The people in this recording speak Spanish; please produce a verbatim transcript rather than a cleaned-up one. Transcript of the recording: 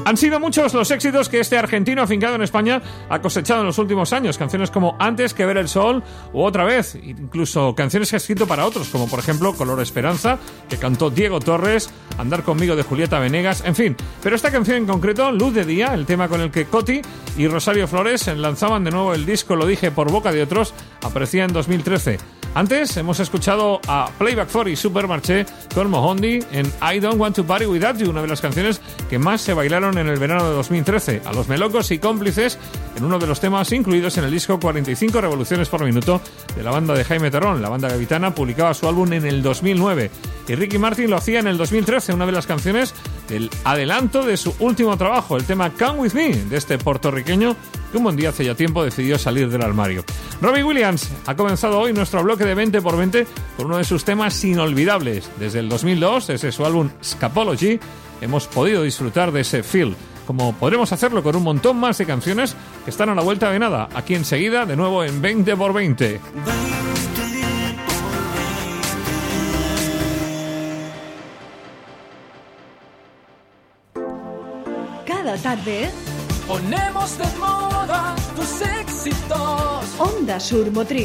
Han sido muchos los éxitos que este argentino afincado en España ha cosechado en los últimos años. Canciones como Antes que ver el sol u Otra vez. Incluso canciones que ha escrito para otros, como por ejemplo Color Esperanza, que cantó Diego Torres, Andar conmigo de Julieta Venegas, en fin. Pero esta canción en concreto, Luz de Día, el tema con el que Coti y Rosario Flores lanzaban de nuevo el disco Lo dije por boca de otros, aparecía en dos mil trece. Antes hemos escuchado a Playback four y Supermarché con Mohondi en I Don't Want to Party Without You, una de las canciones que más se bailaron en el verano de dos mil trece. A Los Melocos y Cómplices en uno de los temas incluidos en el disco cuarenta y cinco revoluciones por minuto de la banda de Jaime Terrón. La banda gaditana publicaba su álbum en el dos mil nueve y Ricky Martin lo hacía en el dos mil trece, una de las canciones del adelanto de su último trabajo, el tema Come With Me, de este puertorriqueño que un buen día hace ya tiempo decidió salir del armario. Robbie Williams ha comenzado hoy nuestro bloque de veinte por veinte con uno de sus temas inolvidables. Desde el dos mil dos, desde su álbum Scapology, hemos podido disfrutar de ese feel, como podremos hacerlo con un montón más de canciones que están a la vuelta de nada, aquí enseguida, de nuevo en veinte por veinte. Cada tarde ponemos de moda tus éxitos. Onda Sur Motriz.